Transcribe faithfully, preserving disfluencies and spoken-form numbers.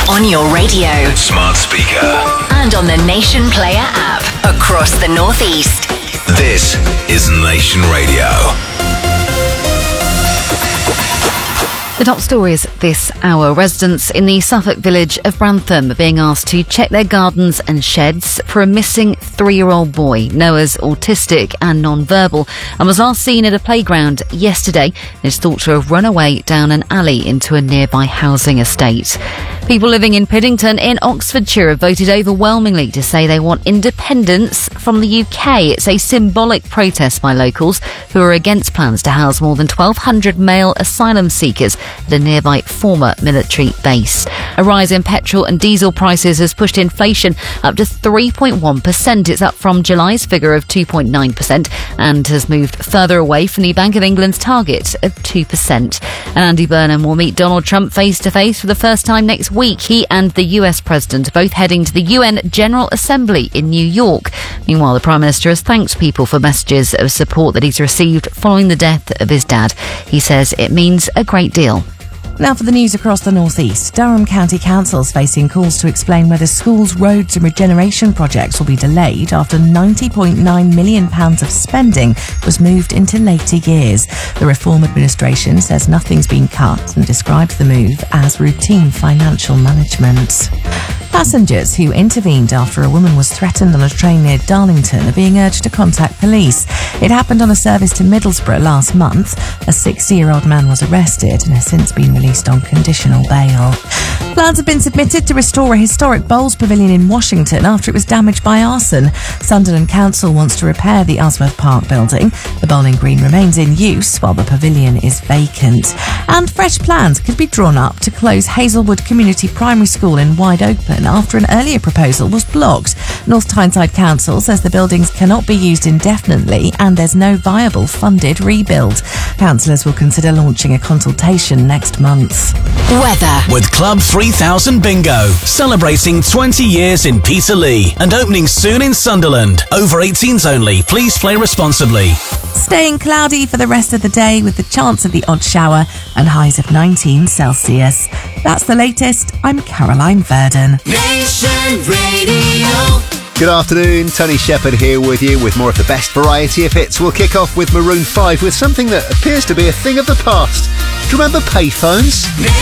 on your radio, smart speaker, and on the Nation Player app across the Northeast. This is Nation Radio. The top stories this hour. Residents in the Suffolk village of Brantham are being asked to check their gardens and sheds for a missing three-year-old boy. Noah's autistic and non-verbal and was last seen at a playground yesterday and is thought to have run away down an alley into a nearby housing estate. People living in Piddington in Oxfordshire have voted overwhelmingly to say they want independence from the U K. It's a symbolic protest by locals who are against plans to house more than twelve hundred male asylum seekers at a nearby former military base. A rise in petrol and diesel prices has pushed inflation up to three point one percent. It's up from July's figure of two point nine percent and has moved further away from the Bank of England's target of two percent. And Andy Burnham will meet Donald Trump face-to-face for the first time next week. He and the U S President are both heading to the U N General Assembly in New York. Meanwhile, the Prime Minister has thanked people for messages of support that he's received following the death of his dad. He says it means a great deal. Now for the news across the North East. Durham County Council's facing calls to explain whether schools, roads and regeneration projects will be delayed after ninety point nine million pounds of spending was moved into later years. The Reform administration says nothing's been cut and describes the move as routine financial management. Passengers who intervened after a woman was threatened on a train near Darlington are being urged to contact police. It happened on a service to Middlesbrough last month. A sixty-year-old man was arrested and has since been released on conditional bail. Plans have been submitted to restore a historic bowls pavilion in Washington after it was damaged by arson. Sunderland Council wants to repair the Usworth Park building. The bowling green remains in use while the pavilion is vacant. And fresh plans could be drawn up to close Hazelwood Community Primary School in Wide Open after an earlier proposal was blocked. North Tyneside Council says the buildings cannot be used indefinitely and there's no viable funded rebuild. Councillors will consider launching a consultation next month. Weather. With Club three thousand Bingo, celebrating twenty years in Peterlee and opening soon in Sunderland. Over eighteens only. Please play responsibly. Staying cloudy for the rest of the day with the chance of the odd shower and highs of nineteen Celsius. That's the latest. I'm Caroline Verdon. Nation Radio. Good afternoon, Tony Shepherd here with you with more of the best variety of hits. We'll kick off with Maroon five with something that appears to be a thing of the past. Do you remember payphones?